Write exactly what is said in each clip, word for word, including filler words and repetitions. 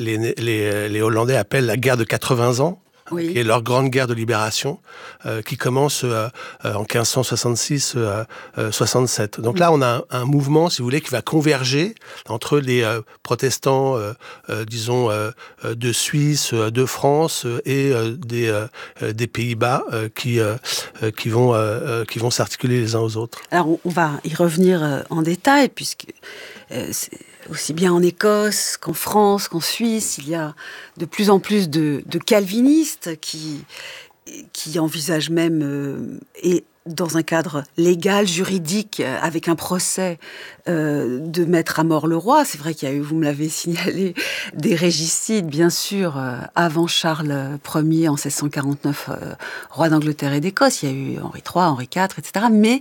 les, les, les Hollandais appellent la guerre de quatre-vingts ans. Oui. Qui est leur grande guerre de libération, euh, qui commence euh, euh, en quinze cent soixante-six soixante-sept. Euh, euh, Donc là, on a un, un mouvement, si vous voulez, qui va converger entre les euh, protestants, euh, euh, disons, euh, de Suisse, euh, de France euh, et euh, des, euh, des Pays-Bas euh, qui, euh, qui vont, euh, qui vont s'articuler les uns aux autres. Alors, on, on va y revenir euh, en détail, puisque euh, c'est aussi bien en Écosse qu'en France, qu'en Suisse, il y a de plus en plus de, de calvinistes qui, qui envisagent même, euh, et dans un cadre légal, juridique, avec un procès, euh, de mettre à mort le roi. C'est vrai qu'il y a eu, vous me l'avez signalé, des régicides, bien sûr, euh, avant Charles Ier en seize cent quarante-neuf, euh, roi d'Angleterre et d'Écosse. Il y a eu Henri trois, Henri quatre, et cetera. Mais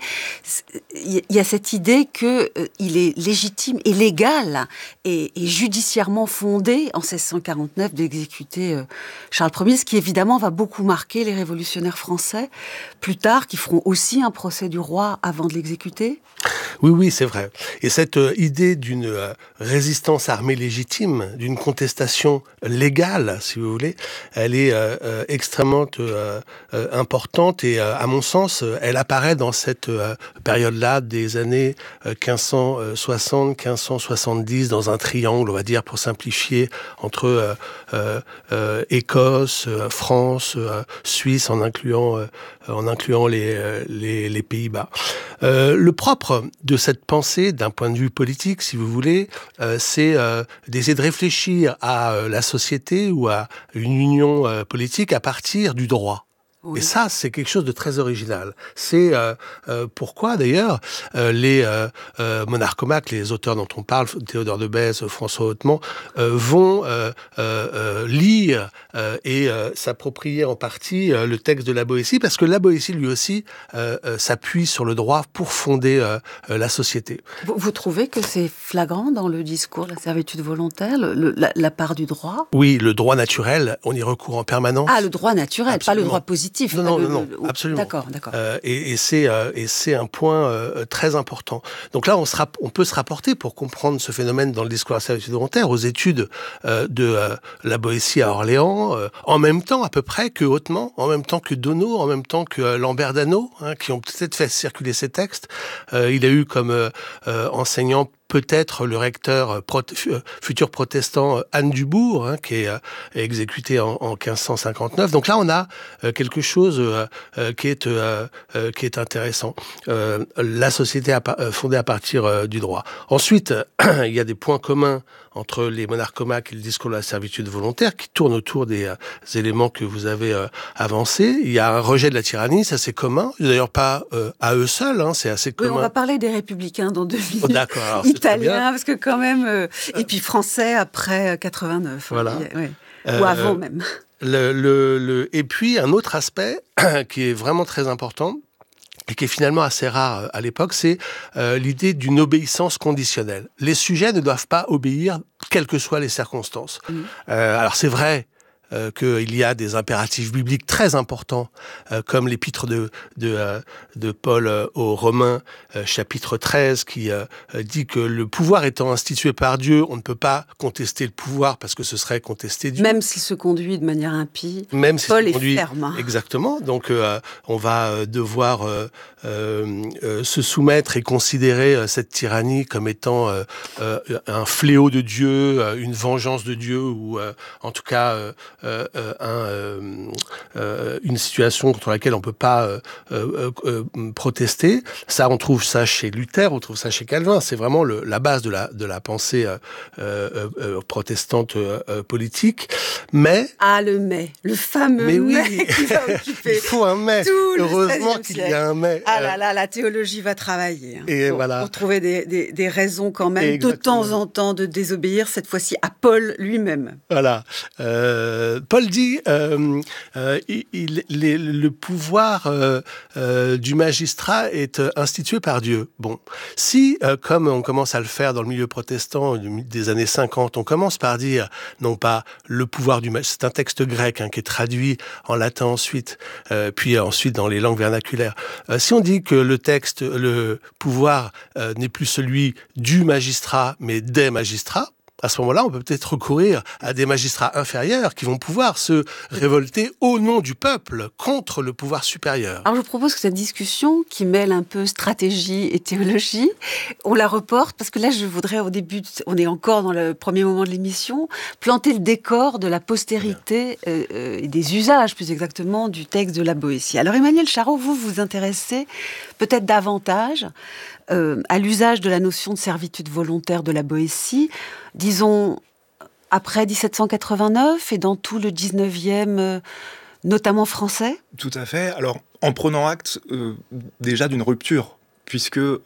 il y a cette idée qu'il euh, est légitime et légal et, et judiciairement fondé en seize cent quarante-neuf d'exécuter euh, Charles Ier, ce qui évidemment va beaucoup marquer les révolutionnaires français plus tard, qui feront aussi un procès du roi avant de l'exécuter. Oui, oui, c'est vrai. Et cette euh, idée d'une euh, résistance armée légitime, d'une contestation légale, si vous voulez, elle est euh, euh, extrêmement euh, euh, importante et, euh, à mon sens, euh, elle apparaît dans cette euh, période-là des années euh, quinze cent soixante à quinze cent soixante-dix, dans un triangle, on va dire, pour simplifier, entre euh, euh, euh, Écosse, euh, France, euh, Suisse, en incluant, euh, en incluant les, euh, les, les Pays-Bas. Euh, le propre de cette pensée, d'un point de vue politique, si vous voulez, euh, c'est euh, d'essayer de réfléchir à euh, la société ou à une union euh, politique à partir du droit. Oui. Et ça, c'est quelque chose de très original. C'est euh, euh, pourquoi, d'ailleurs, euh, les euh, euh, monarchomaques, les auteurs dont on parle, Théodore de Bèze, François Hautemans, euh, vont euh, euh, lire euh, et euh, s'approprier en partie euh, le texte de la Boétie, parce que la Boétie, lui aussi, euh, euh, s'appuie sur le droit pour fonder euh, euh, la société. Vous, vous trouvez que c'est flagrant dans le discours de la servitude volontaire, le, le, la, la part du droit ? Oui, le droit naturel, on y recourt en permanence. Ah, le droit naturel, Absolument. pas le droit positif. Non, non, le, non, le, non, absolument. D'accord, d'accord. Euh, et, et, c'est, euh, et c'est un point euh, très important. Donc là, on, se rap- on peut se rapporter, pour comprendre ce phénomène dans le discours de la servitude volontaire, aux études euh, de euh, la Boétie à Orléans, euh, en même temps à peu près que Hautemans, en même temps que Donneau, en même temps que euh, Lambert d'Anneau, hein, qui ont peut-être fait circuler ces textes. Euh, il a eu comme euh, euh, enseignant peut-être le recteur prote- futur protestant Anne Dubourg, hein, qui est euh, exécuté en, en quinze cent cinquante-neuf. Donc là, on a euh, quelque chose euh, euh, qui est euh, euh, qui est intéressant. Euh, la société a, euh, fondée à partir euh, du droit. Ensuite, euh, il y a des points communs entre les monarchomaques et le discours de la servitude volontaire qui tournent autour des euh, éléments que vous avez euh, avancés. Il y a un rejet de la tyrannie, ça c'est commun. D'ailleurs pas euh, à eux seuls, hein, c'est assez commun. Oui, on va parler des républicains dans deux minutes. Oh, d'accord. Alors, Italiens, parce que quand même... Euh, et puis français après quatre-vingt-neuf. Voilà. Oui. Euh, Ou avant même. Le, le, le... Et puis un autre aspect qui est vraiment très important, et qui est finalement assez rare à l'époque, c'est euh, l'idée d'une obéissance conditionnelle. Les sujets ne doivent pas obéir, quelles que soient les circonstances. Mmh. Euh, alors c'est vrai euh, qu'il y a des impératifs bibliques très importants, euh, comme l'épître de, de, euh, de Paul euh, aux Romains, euh, chapitre treize, qui euh, dit que le pouvoir étant institué par Dieu, on ne peut pas contester le pouvoir parce que ce serait contester Dieu. Même s'il se conduit de manière impie, Même si Paul se est conduit, ferme. Exactement. Donc euh, on va devoir euh, euh, euh, se soumettre et considérer euh, cette tyrannie comme étant euh, euh, un fléau de Dieu, euh, une vengeance de Dieu, ou euh, en tout cas euh, euh, un, euh, euh, une situation contre laquelle on ne peut pas euh, euh, euh, protester. Ça, on trouve ça chez Luther, on trouve ça chez Calvin. C'est vraiment le, la base de la, de la pensée euh, euh, euh, protestante euh, politique. Mais... Ah, le mais, le fameux mais, oui, mais qui va occuper il faut un mais. tout le Heureusement qu'il y a un mais. Ah là là, la théologie va travailler. Hein, et pour, voilà. pour trouver des, des, des raisons quand même, Exactement. de temps en temps, de désobéir, cette fois-ci à Paul lui-même. Voilà. Euh, Paul dit, euh, euh, il, il, les, le pouvoir euh, euh, du magistrat est institué par Dieu. Bon, si, euh, comme on commence à le faire dans le milieu protestant des années cinquante, on commence par dire, non pas le pouvoir du magistrat, c'est un texte grec hein, qui est traduit en latin ensuite, euh, puis ensuite dans les langues vernaculaires. Euh, si on dit que le texte, le pouvoir euh, n'est plus celui du magistrat, mais des magistrats, à ce moment-là, on peut peut-être recourir à des magistrats inférieurs qui vont pouvoir se révolter au nom du peuple contre le pouvoir supérieur. Alors je vous propose que cette discussion, qui mêle un peu stratégie et théologie, on la reporte, parce que là je voudrais au début, on est encore dans le premier moment de l'émission, planter le décor de la postérité euh, euh, et des usages, plus exactement, du texte de la Boétie. Alors Emmanuel Charrot, vous vous intéressez peut-être davantage euh, à l'usage de la notion de servitude volontaire de la Boétie, disons après dix-sept cent quatre-vingt-neuf et dans tout le dix-neuvième, euh, notamment français. Tout à fait. Alors, en prenant acte euh, déjà d'une rupture, puisque euh,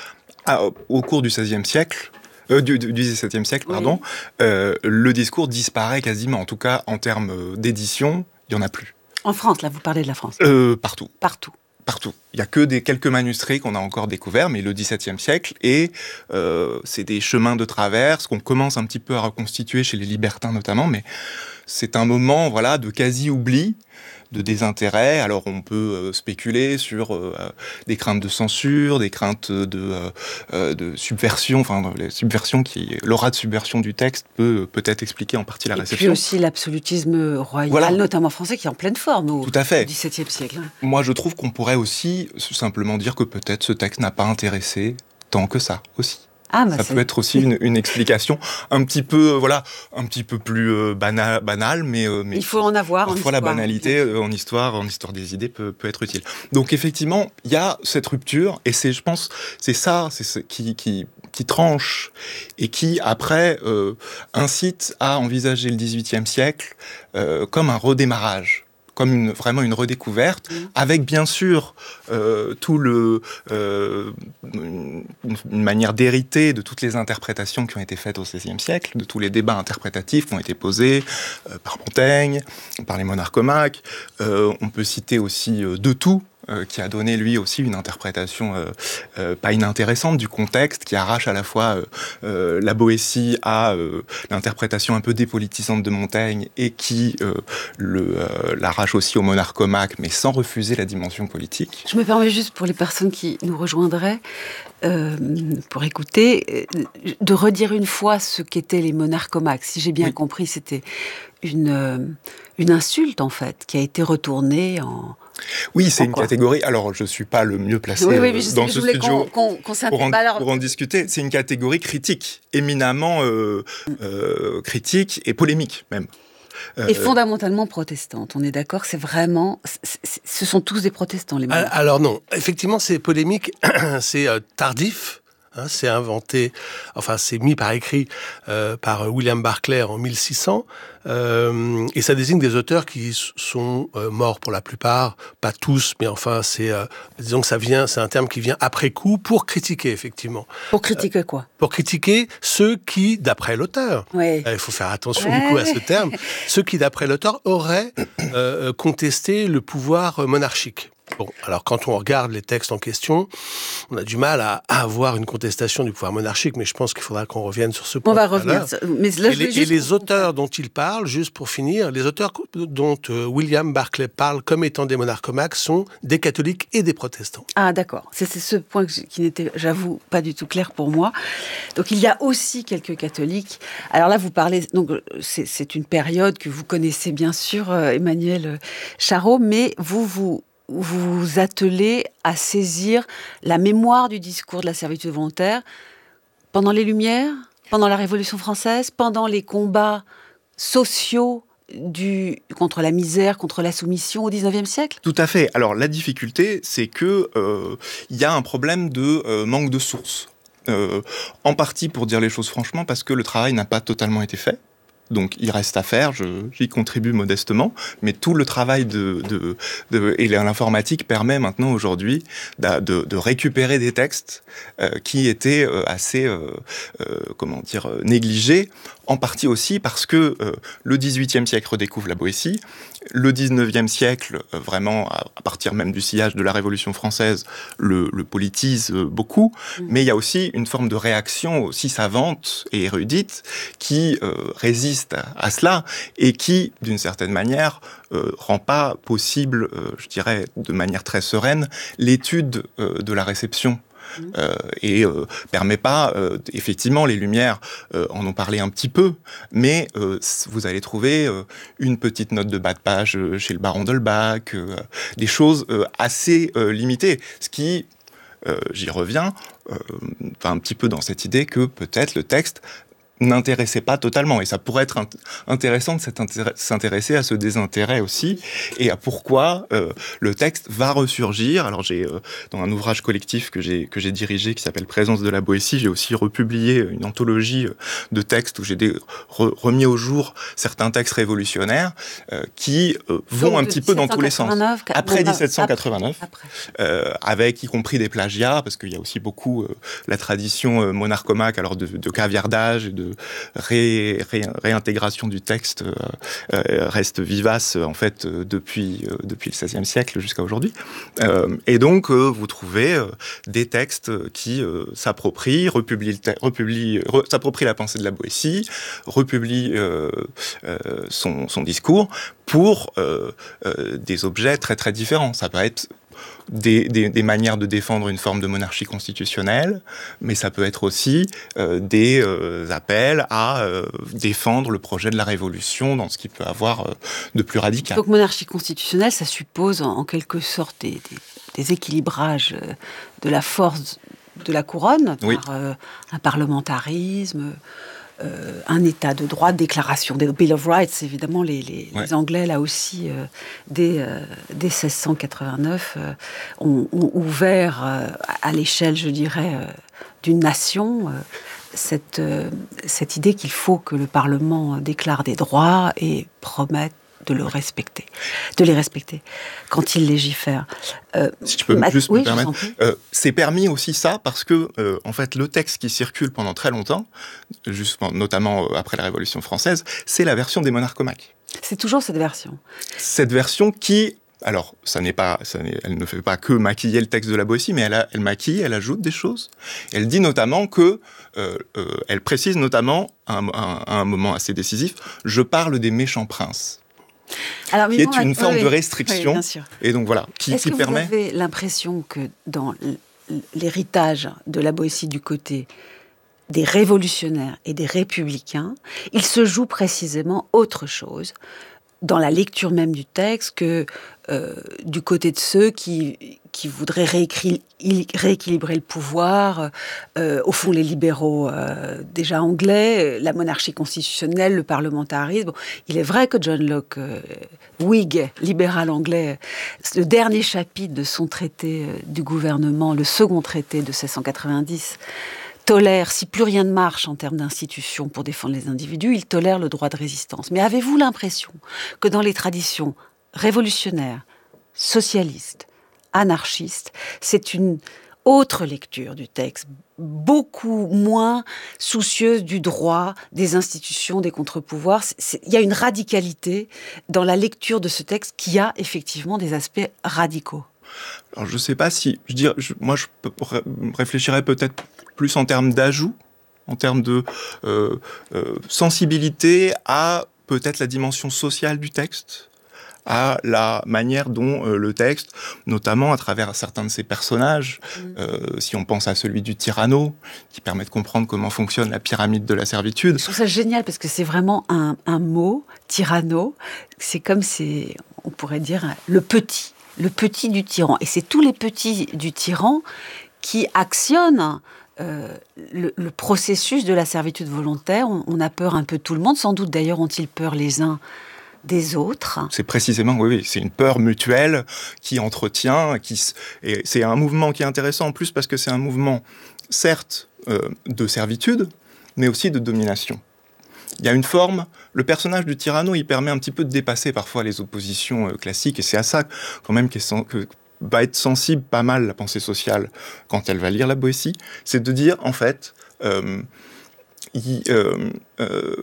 à, au cours du seizième siècle, euh, du, du dix-septième siècle, oui. pardon, euh, le discours disparaît quasiment. En tout cas, en termes d'édition, il n'y en a plus. En France, là, vous parlez de la France. euh, Partout. Partout. Partout. Il n'y a que des, quelques manuscrits qu'on a encore découverts, mais le dix-septième siècle, et euh, c'est des chemins de traverse qu'on commence un petit peu à reconstituer chez les libertins notamment, mais c'est un moment voilà, de quasi-oubli, de désintérêt. Alors on peut euh, spéculer sur euh, des craintes de censure, des craintes de, euh, de subversion, enfin les subversions qui, l'aura de subversion du texte peut peut-être expliquer en partie la et réception. Et puis aussi l'absolutisme royal, voilà. Notamment français, qui est en pleine forme au Tout à fait. dix-septième siècle. Moi je trouve qu'on pourrait aussi simplement dire que peut-être ce texte n'a pas intéressé tant que ça aussi. Ah, bah ça c'est... peut être aussi une, une explication un petit peu, euh, voilà, un petit peu plus euh, banale, banale, mais, euh, mais il faut en avoir. Parfois, en la banalité euh, en histoire, en histoire des idées peut, peut être utile. Donc effectivement, il y a cette rupture, et c'est, je pense, c'est ça, c'est ce qui, qui, qui tranche et qui après euh, incite à envisager le dix-huitième siècle euh, comme un redémarrage. Comme une, vraiment une redécouverte, mmh. avec bien sûr euh, tout le, euh, une, une manière d'hériter de toutes les interprétations qui ont été faites au seizième siècle, de tous les débats interprétatifs qui ont été posés euh, par Montaigne, par les monarchomaques. Euh, on peut citer aussi euh, De Thou, Euh, qui a donné lui aussi une interprétation euh, euh, pas inintéressante du contexte, qui arrache à la fois euh, euh, la Boétie à euh, l'interprétation un peu dépolitisante de Montaigne et qui euh, le, euh, l'arrache aussi au monarchomaque, mais sans refuser la dimension politique. Je me permets juste pour les personnes qui nous rejoindraient, euh, pour écouter, de redire une fois ce qu'étaient les monarchomaques. Si j'ai bien oui. compris, c'était une, euh, une insulte en fait, qui a été retournée en... Oui, c'est Pourquoi une catégorie. Alors, je ne suis pas le mieux placé oui, oui, euh, dans ce studio qu'on, qu'on, qu'on pour, en, alors... pour en discuter. C'est une catégorie critique, éminemment euh, euh, critique et polémique même. Euh... Et fondamentalement protestante. On est d'accord, c'est vraiment, c'est, c'est, ce sont tous des protestants les monarques. Alors non, effectivement, c'est polémique, c'est euh, tardif. Hein, c'est inventé, enfin c'est mis par écrit euh, par William Barclay en mille six cents, euh, et ça désigne des auteurs qui sont euh, morts pour la plupart, pas tous, mais enfin c'est, euh, disons que ça vient, c'est un terme qui vient après coup pour critiquer effectivement. Pour critiquer euh, quoi ? Pour critiquer ceux qui, d'après l'auteur, ouais. euh, il faut faire attention ouais. du coup à ce terme, ceux qui d'après l'auteur auraient euh, contesté le pouvoir monarchique. Bon, alors quand on regarde les textes en question, on a du mal à, à avoir une contestation du pouvoir monarchique, mais je pense qu'il faudra qu'on revienne sur ce point. On va revenir. Mais là, et, les, et les auteurs dont il parle, juste pour finir, les auteurs dont euh, William Barclay parle comme étant des monarchomaques sont des catholiques et des protestants. Ah d'accord, c'est, c'est ce point que, qui n'était, j'avoue, pas du tout clair pour moi. Donc il y a aussi quelques catholiques. Alors là, vous parlez, donc c'est, c'est une période que vous connaissez bien sûr, euh, Emmanuel Charrot, mais vous vous vous vous attelez à saisir la mémoire du discours de la servitude volontaire pendant les Lumières, pendant la Révolution française, pendant les combats sociaux du, contre la misère, contre la soumission au dix-neuvième siècle ? Tout à fait. Alors la difficulté, c'est qu'il euh, y a un problème de euh, manque de sources. Euh, en partie, pour dire les choses franchement, parce que le travail n'a pas totalement été fait. Donc, il reste à faire, je, j'y contribue modestement, mais tout le travail de, de, de et l'informatique permet maintenant, aujourd'hui, de, de, de récupérer des textes euh, qui étaient euh, assez, euh, euh, comment dire, négligés, en partie aussi parce que euh, le dix-huitième siècle redécouvre la Boétie, le dix-neuvième siècle, euh, vraiment, à, à partir même du sillage de la Révolution française, le, le politise euh, beaucoup, mmh. mais il y a aussi une forme de réaction aussi savante et érudite qui euh, résiste À, à cela et qui, d'une certaine manière, euh, rend pas possible, euh, je dirais, de manière très sereine, l'étude euh, de la réception Mmh. Euh, et euh, permet pas, euh, effectivement, les Lumières euh, en ont parlé un petit peu, mais euh, vous allez trouver euh, une petite note de bas de page euh, chez le baron d'Holbach, euh, des choses euh, assez euh, limitées, ce qui, euh, j'y reviens, euh, un petit peu dans cette idée que peut-être le texte n'intéressait pas totalement. Et ça pourrait être int- intéressant de s'intéresser à ce désintérêt aussi, et à pourquoi euh, le texte va ressurgir. Alors j'ai, euh, dans un ouvrage collectif que j'ai, que j'ai dirigé, qui s'appelle Présence de la Boétie, j'ai aussi republié une anthologie de textes où j'ai des, re, remis au jour certains textes révolutionnaires euh, qui euh, vont un petit peu dans tous les sens. Après dix-sept cent quatre-vingt-neuf, après. Euh, avec y compris des plagiats, parce qu'il y a aussi beaucoup euh, la tradition euh, monarchomaque, alors de, de caviardage et de Ré, ré, réintégration du texte euh, euh, reste vivace en fait euh, depuis, euh, depuis le seizième siècle jusqu'à aujourd'hui. Euh, et donc euh, vous trouvez euh, des textes qui euh, s'approprient, republient, te- republient re, s'approprient la pensée de la Boétie, republient euh, euh, son, son discours pour euh, euh, des objets très très différents. Ça peut être Des, des, des manières de défendre une forme de monarchie constitutionnelle, mais ça peut être aussi euh, des euh, appels à euh, défendre le projet de la Révolution dans ce qu'il peut avoir euh, de plus radical. Donc monarchie constitutionnelle, ça suppose en, en quelque sorte des, des, des équilibrages de la force de la couronne, oui. par euh, un parlementarisme, Euh, un état de droit, déclaration des Bill of Rights, évidemment, les, les, ouais. les Anglais, là aussi, euh, dès, euh, dès seize cent quatre-vingt-neuf, euh, ont, ont ouvert euh, à l'échelle, je dirais, euh, d'une nation, euh, cette, euh, cette idée qu'il faut que le Parlement déclare des droits et promette de le respecter, de les respecter quand il légifère. Euh, si tu peux ma... juste oui, me permettre, euh, c'est permis aussi ça parce que euh, en fait le texte qui circule pendant très longtemps, juste, notamment après la Révolution française, c'est la version des monarchomaques. C'est toujours cette version. Cette version qui, alors ça n'est pas, ça n'est, elle ne fait pas que maquiller le texte de la Boétie, mais elle, a, elle maquille, elle ajoute des choses. Elle dit notamment que, euh, euh, elle précise notamment à un, à un moment assez décisif, je parle des méchants princes. Alors, qui est une forme oui, de restriction, oui, et donc voilà, qui, Est-ce qui que permet. Vous avez l'impression que dans l'héritage de la Boétie du côté des révolutionnaires et des républicains, il se joue précisément autre chose dans la lecture même du texte que euh, du côté de ceux qui, qui voudraient réécri- rééquilibrer le pouvoir, euh, au fond les libéraux euh, déjà anglais, la monarchie constitutionnelle, le parlementarisme. Bon, il est vrai que John Locke, euh, Whig, libéral anglais, le dernier chapitre de son traité euh, du gouvernement, le second traité de seize cent quatre-vingt-dix, tolère, si plus rien ne marche en termes d'institutions pour défendre les individus, il tolère le droit de résistance. Mais avez-vous l'impression que dans les traditions révolutionnaires, socialistes, anarchistes, c'est une autre lecture du texte, beaucoup moins soucieuse du droit, des institutions, des contre-pouvoirs. Il y a une radicalité dans la lecture de ce texte qui a effectivement des aspects radicaux. Alors je ne sais pas si, je dirais, je, moi je réfléchirais peut-être plus en termes d'ajout, en termes de euh, euh, sensibilité à peut-être la dimension sociale du texte, à la manière dont euh, le texte, notamment à travers certains de ses personnages, mmh. euh, si on pense à celui du tyranno, qui permet de comprendre comment fonctionne la pyramide de la servitude. Je trouve ça génial parce que c'est vraiment un, un mot, tyranno, c'est comme c'est, on pourrait dire, le petit. Le petit du tyran. Et c'est tous les petits du tyran qui actionnent euh, le, le processus de la servitude volontaire. On, on a peur un peu de tout le monde. Sans doute, d'ailleurs, ont-ils peur les uns des autres. C'est précisément, oui, oui, c'est une peur mutuelle qui entretient, qui, et c'est un mouvement qui est intéressant en plus parce que c'est un mouvement, certes, euh, de servitude, mais aussi de domination. Il y a une forme, le personnage du tyranno, il permet un petit peu de dépasser parfois les oppositions euh, classiques, et c'est à ça quand même qu'est sen- que va être sensible pas mal la pensée sociale quand elle va lire la Boétie, c'est de dire, en fait, euh, il, euh, euh,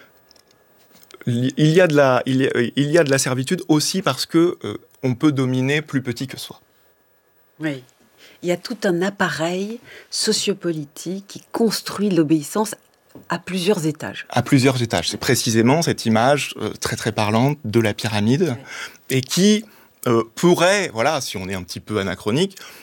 il, y a de la, il, y a, il y a de la servitude aussi parce que euh, on peut dominer plus petit que soi. Oui. Il y a tout un appareil sociopolitique qui construit l'obéissance à plusieurs étages. À plusieurs étages. C'est précisément cette image euh, très très parlante de la pyramide, ouais. Et qui euh, pourrait, voilà, si on est un petit peu anachronique,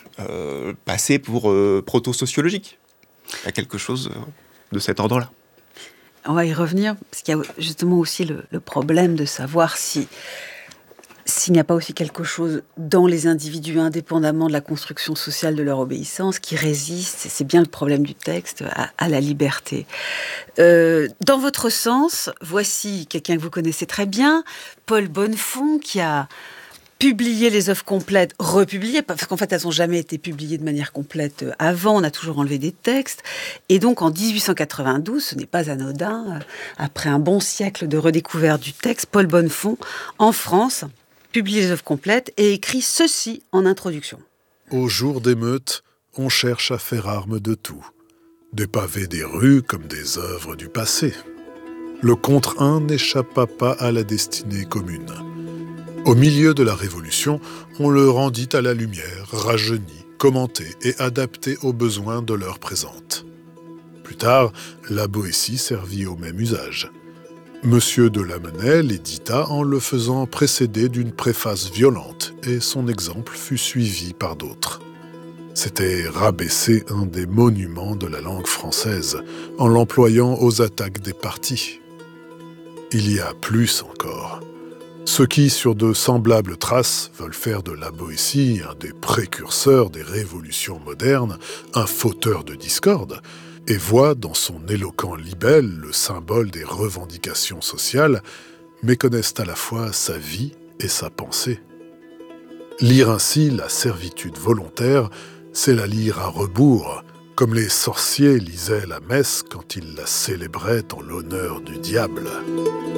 euh, passer pour euh, proto-sociologique. Il y a quelque chose de cet ordre-là. On va y revenir, parce qu'il y a justement aussi le, le problème de savoir si s'il n'y a pas aussi quelque chose dans les individus, indépendamment de la construction sociale de leur obéissance, qui résiste, c'est bien le problème du texte, à, à la liberté. Euh, dans votre sens, voici quelqu'un que vous connaissez très bien, Paul Bonnefond, qui a publié les œuvres complètes, republiées, parce qu'en fait, elles n'ont jamais été publiées de manière complète avant, on a toujours enlevé des textes. Et donc, en dix-huit cent quatre-vingt-douze, ce n'est pas anodin, après un bon siècle de redécouverte du texte, Paul Bonnefond, en France, publie les œuvres complètes et écrit ceci en introduction. Au jour d'émeute, on cherche à faire arme de tout. Des pavés des rues comme des œuvres du passé. Le contre un n'échappa pas à la destinée commune. Au milieu de la Révolution, on le rendit à la lumière, rajeuni, commenté et adapté aux besoins de l'heure présente. Plus tard, la Boétie servit au même usage. Monsieur de Lamennais l'édita en le faisant précéder d'une préface violente, et son exemple fut suivi par d'autres. C'était rabaisser un des monuments de la langue française, en l'employant aux attaques des partis. Il y a plus encore. Ceux qui, sur de semblables traces, veulent faire de la Boétie un des précurseurs des révolutions modernes, un fauteur de discorde, et voient dans son éloquent libelle le symbole des revendications sociales, méconnaissent à la fois sa vie et sa pensée. Lire ainsi la servitude volontaire, c'est la lire à rebours, comme les sorciers lisaient la messe quand ils la célébraient en l'honneur du diable.